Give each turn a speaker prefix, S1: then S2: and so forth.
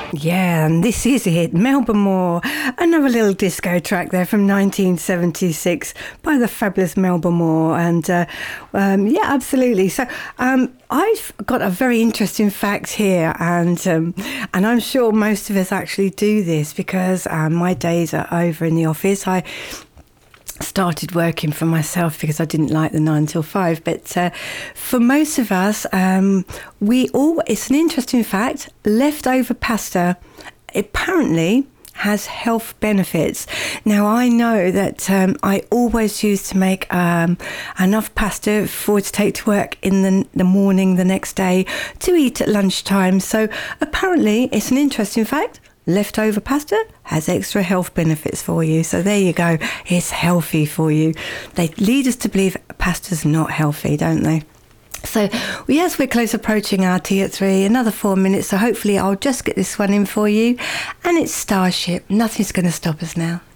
S1: Yeah, and this is it, Melba Moore. Another little disco track there from 1976 by the fabulous Melba Moore. And yeah, absolutely. So I've got a very interesting fact here, and I'm sure most of us actually do this because my days are over in the office. I started working for myself because I didn't like the 9 till 5, but for most of us, it's an interesting fact, leftover pasta apparently has health benefits. Now, I know that I always used to make enough pasta to take to work in the morning the next day to eat at lunchtime. So apparently it's an interesting fact. Leftover pasta has extra health benefits for you. So there you go. It's healthy for you. They lead us to believe pasta's not healthy, don't they? So, yes, we're close approaching our tea at 3, another 4 minutes. So hopefully I'll just get this one in for you. And it's Starship. Nothing's going to stop us now.